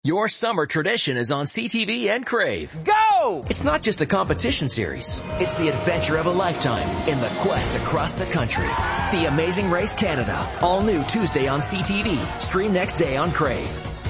Your summer tradition is on CTV and Crave. Go! It's not just a competition series. It's the adventure of a lifetime in the quest across the country. The Amazing Race Canada. All new Tuesday on CTV. Stream next day on Crave.